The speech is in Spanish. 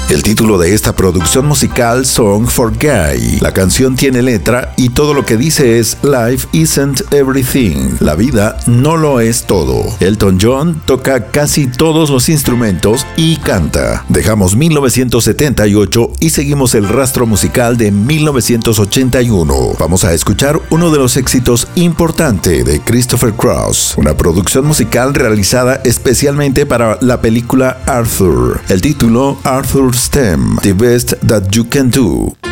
El título de esta producción musical, Song for Guy. La canción tiene letra y todo lo que dice es Life isn't everything. La vida no lo es todo. Elton John toca casi todos los instrumentos y canta. Dejamos 1978 y seguimos el rastro musical de 1981. Vamos a escuchar uno de los éxitos importantes de Christopher Cross, una producción musical realizada especialmente para la película Arthur. El título, Arthur's Theme, The Best That You Can Do.